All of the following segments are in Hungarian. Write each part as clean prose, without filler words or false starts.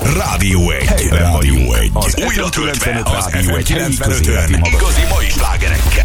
Rádió 1. Helyben vagyunk. Az újra töltve az FM 95-ön igazi mai slágerekkel.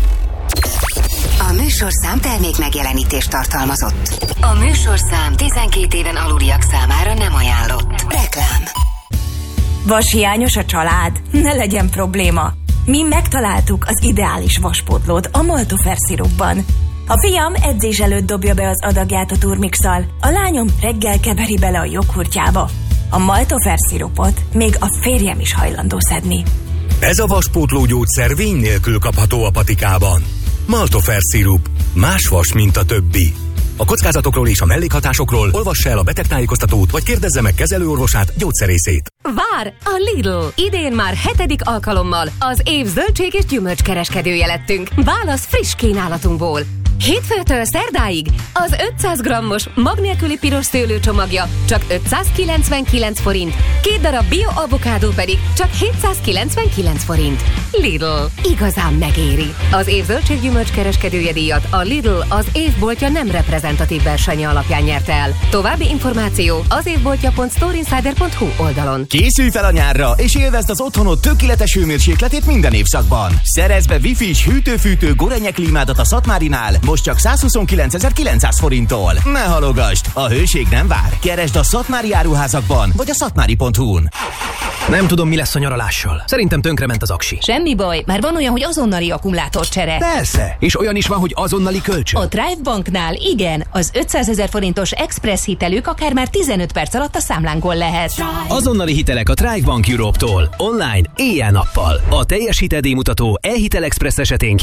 A műsorszám termék megjelenítést tartalmazott. A műsorszám 12 éven aluliak számára nem ajánlott. Reklám. Vashiányos a család? Ne legyen probléma. Mi megtaláltuk az ideális vaspótlót a Maltofer szirupban. A fiam edzés előtt dobja be az adagját a turmixal, a lányom reggel keveri bele a joghurtjába. A Maltofer szirupot még a férjem is hajlandó szedni. Ez a vaspótló gyógyszer vény nélkül kapható a patikában. Maltofer szirup. Más vas, mint a többi. A kockázatokról és a mellékhatásokról olvassa el a betegtájékoztatót, vagy kérdezze meg kezelőorvosát, gyógyszerészét. Vár a Lidl! Idén már 7. alkalommal az év zöldség és gyümölcskereskedője lettünk. Válasz friss kínálatunkból. Hétfőtől szerdáig az 500 grammos mag nélküli piros szőlőcsomagja csak 599 forint, 2 darab bio avokádó pedig csak 799 forint. Lidl. Igazán megéri. Az év zöldséggyümölcs kereskedője díjat a Lidl az évboltja nem reprezentatív versenye alapján nyerte el. További információ az évboltja.storeinsider.hu oldalon. Készülj fel a nyárra, és élvezd az otthonod tökéletes hőmérsékletét minden évszakban. Szerezd be wifi-s hűtő-fűtő Gorenje klímádat a Szatmárinál, most csak 129.900 forinttól. Ne halogasd, a hőség nem vár. Keresd a Szatmári áruházakban, vagy a szatmári.hu-n. Nem tudom, mi lesz a nyaralással. Szerintem tönkrement az aksi. Semmi baj, már van olyan, hogy azonnali akkumulátorcsere. Persze, és olyan is van, hogy azonnali kölcsön. A Drive Banknál igen, az 500 000 forintos express hitelük akár már 15 perc alatt a számlánkon lehet. Azonnali hitelek a Drive Bank Europe-tól. Online, éjjel-nappal. A teljes hiteldíjmutató e-hitel express esetén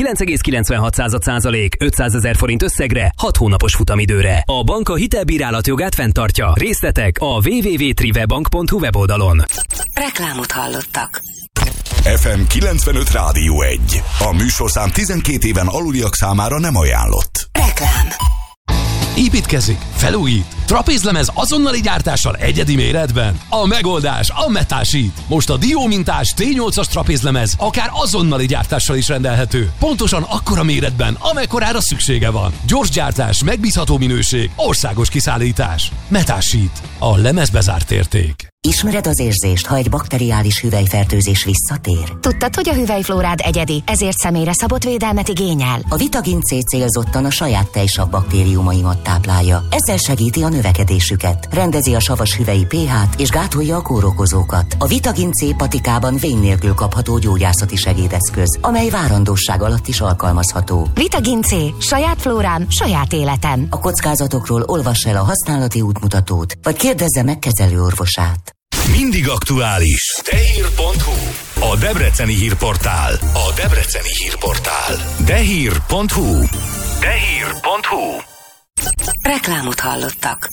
9,96%, 500 000 forint összegre, 6 hónapos futamidőre. A bank a hitelbírálat jogát fenntartja. Részletek a www.trivebank.hu weboldalon. Reklámot hallottak. FM 95 Rádió 1. A műsorszám 12 éven aluliak számára nem ajánlott. Reklám. Építkezik, felújít, trapézlemez azonnali gyártással egyedi méretben. A megoldás a Metasheet. Most a diómintás T8-as trapézlemez akár azonnali gyártással is rendelhető. Pontosan akkora méretben, amekkorára szüksége van. Gyors gyártás, megbízható minőség, országos kiszállítás. Metasheet. A lemezbe zárt érték. Ismered az érzést, ha egy bakteriális hüvelyfertőzés visszatér? Tudtad, hogy a hüvelyflórád egyedi, ezért személyre szabott védelmet igényel? A Vitagin C célzottan a saját tejsav baktériumaimat táplálja. Ezzel segíti a növekedésüket, rendezi a savas hüvelyi pH-t és gátolja a kórokozókat. A Vitagin C patikában vény nélkül kapható gyógyászati segédeszköz, amely várandóság alatt is alkalmazható. Vitagin C. Saját flórám, saját életem. A kockázatokról olvass el a használati útmutatót, vagy kérdezze meg kezelőorvosát. Mindig aktuális. Dehír.hu. A debreceni hírportál. A debreceni hírportál. Dehír.hu. Dehír.hu. Reklámot hallottak.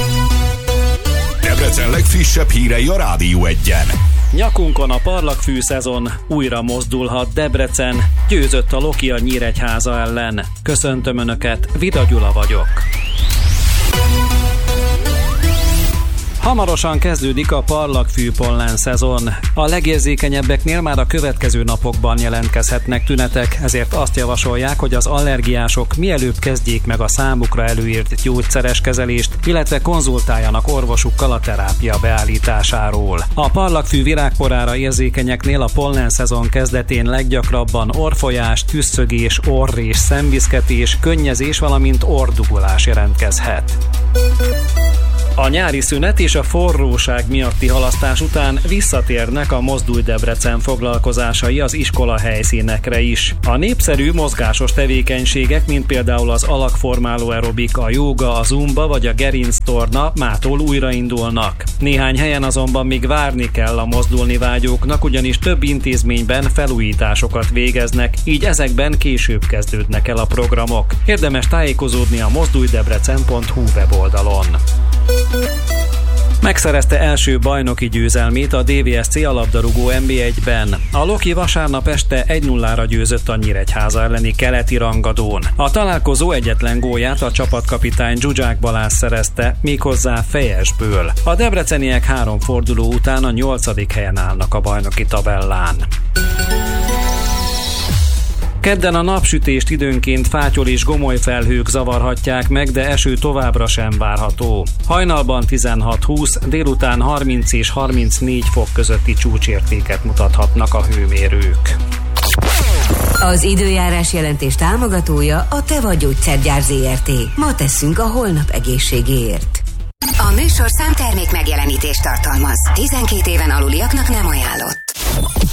Debrecen legfrissebb hírei a Rádió 1-en. Nyakunkon a parlagfű szezon, újra mozdulhat Debrecen, győzött a Loki a Nyíregyháza ellen. Köszöntöm Önöket, Vida Gyula vagyok. Hamarosan kezdődik a parlagfű pollen szezon. A legérzékenyebbeknél már a következő napokban jelentkezhetnek tünetek, ezért azt javasolják, hogy az allergiások mielőbb kezdjék meg a számukra előírt gyógyszeres kezelést, illetve konzultáljanak orvosukkal a terápia beállításáról. A parlagfű virágporára érzékenyeknél a pollen szezon kezdetén leggyakrabban orrfolyás, tüsszögés, orr- és szemviszketés, könnyezés, valamint orrdugulás jelentkezhet. A nyári szünet és a forróság miatti halasztás után visszatérnek a Mozdulj Debrecen foglalkozásai az iskola helyszínekre is. A népszerű mozgásos tevékenységek, mint például az alakformáló aerobik, a jóga, a zumba vagy a gerinctorna mától újraindulnak. Néhány helyen azonban még várni kell a mozdulni vágyóknak, ugyanis több intézményben felújításokat végeznek, így ezekben később kezdődnek el a programok. Érdemes tájékozódni a mozduljdebrecen.hu weboldalon. Megszerezte első bajnoki győzelmét a DVSC alapdarúgó NB1-ben. A Loki vasárnap este 1-0-ra győzött a Nyíregyháza elleni keleti rangadón. A találkozó egyetlen gólját a csapatkapitány Zsuzsák Balázs szerezte, méghozzá fejesből. A debreceniek 3 forduló után a 8. helyen állnak a bajnoki tabellán. Kedden a napsütést időnként fátyol és gomoly felhők zavarhatják meg, de eső továbbra sem várható. Hajnalban 16-20, délután 30 és 34 fok közötti csúcsértéket mutathatnak a hőmérők. Az időjárás jelentés támogatója a Teva Gyógyszergyár Zrt. Ma tesszünk a holnap egészségéért. A műsorszám termék megjelenítést tartalmaz. 12 éven aluliaknak nem ajánlott.